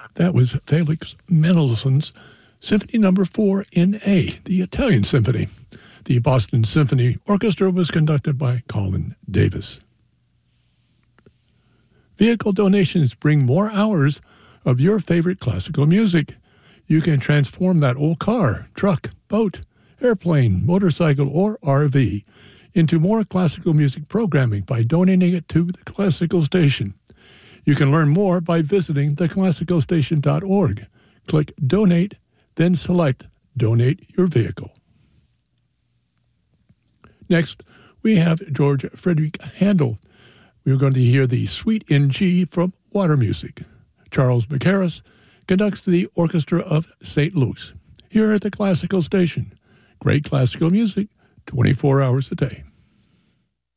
That was Felix Mendelssohn's Symphony No. 4 in A, the Italian Symphony. The Boston Symphony Orchestra was conducted by Colin Davis. Vehicle donations bring more hours of your favorite classical music. You can transform that old car, truck, boat, airplane, motorcycle, or RV into more classical music programming by donating it to the Classical Station. You can learn more by visiting theclassicalstation.org. Click Donate, then select Donate Your Vehicle. Next, we have George Frederick Handel. We're going to hear the Suite in G from Water Music. Charles Mackerras conducts the Orchestra of St. Louis. Here at the Classical Station. Great classical music, 24 hours a day.